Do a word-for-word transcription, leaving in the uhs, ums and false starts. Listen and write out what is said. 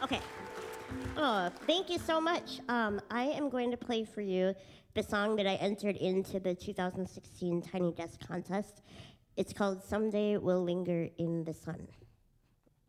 Okay. Oh, thank you so much. Um, I am going to play for you the song that I entered into the two thousand sixteen Tiny Desk contest. It's called Someday We'll Linger in the Sun.